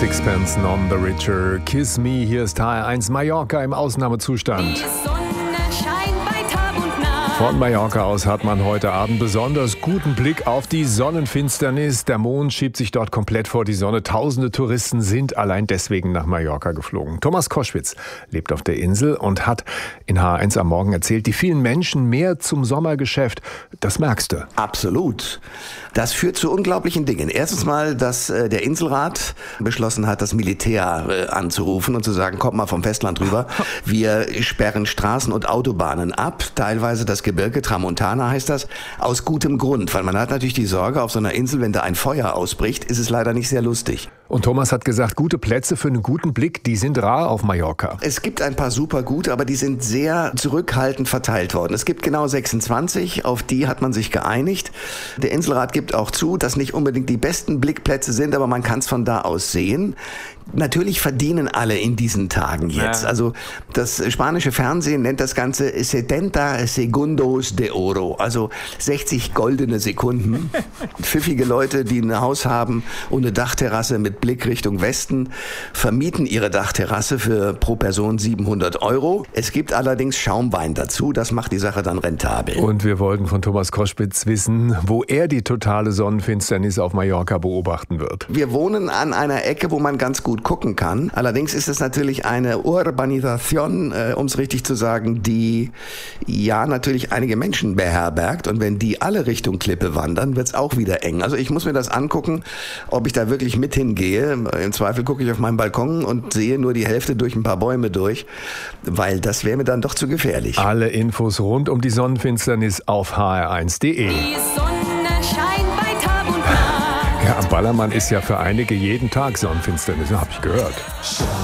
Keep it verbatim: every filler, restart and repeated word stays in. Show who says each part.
Speaker 1: Sixpence None the Richer, Kiss Me, hier ist H R eins Mallorca im Ausnahmezustand.
Speaker 2: Die Sonne scheint bei Tag und Nacht.
Speaker 1: Von Mallorca aus hat man heute Abend besonders guten Blick auf die Sonnenfinsternis. Der Mond schiebt sich dort komplett vor die Sonne. Tausende Touristen sind allein deswegen nach Mallorca geflogen. Thomas Koschwitz lebt auf der Insel und hat in H R eins am Morgen erzählt, die vielen Menschen mehr zum Sommergeschäft, das merkst du.
Speaker 3: Absolut. Das führt zu unglaublichen Dingen. Erstens mal, dass äh, der Inselrat beschlossen hat, das Militär äh, anzurufen und zu sagen, kommt mal vom Festland rüber. Wir sperren Straßen und Autobahnen ab, teilweise das Gebirge, Tramontana heißt das, aus gutem Grund. Weil man hat natürlich die Sorge, auf so einer Insel, wenn da ein Feuer ausbricht, ist es leider nicht sehr lustig.
Speaker 1: Und Thomas hat gesagt, gute Plätze für einen guten Blick, die sind rar auf Mallorca.
Speaker 3: Es gibt ein paar super gute, aber die sind sehr zurückhaltend verteilt worden. Es gibt genau sechsundzwanzig, auf die hat man sich geeinigt. Der Inselrat gibt auch zu, dass nicht unbedingt die besten Blickplätze sind, aber man kann es von da aus sehen. Natürlich verdienen alle in diesen Tagen jetzt. Ja. Also das spanische Fernsehen nennt das Ganze setenta segundos de oro, also sechzig goldene Sekunden. Pfiffige Leute, die ein Haus haben und eine Dachterrasse mit Blick Richtung Westen, vermieten ihre Dachterrasse für pro Person siebenhundert Euro. Es gibt allerdings Schaumwein dazu, das macht die Sache dann rentabel.
Speaker 1: Und wir wollten von Thomas Koschwitz wissen, wo er die totale Sonnenfinsternis auf Mallorca beobachten wird.
Speaker 3: Wir wohnen an einer Ecke, wo man ganz gut gucken kann. Allerdings ist es natürlich eine Urbanisation, äh, um es richtig zu sagen, die ja natürlich einige Menschen beherbergt. Und wenn die alle Richtung Klippe wandern, wird es auch wieder eng. Also ich muss mir das angucken, ob ich da wirklich mit hingehe. Im Zweifel gucke ich auf meinen Balkon und sehe nur die Hälfte durch ein paar Bäume durch, weil das wäre mir dann doch zu gefährlich.
Speaker 1: Alle Infos rund um die Sonnenfinsternis auf h r eins punkt de.
Speaker 2: Die Sonne scheint bei Tag und Nacht.
Speaker 1: Ja, am Ballermann ist ja für einige jeden Tag Sonnenfinsternis, habe ich gehört.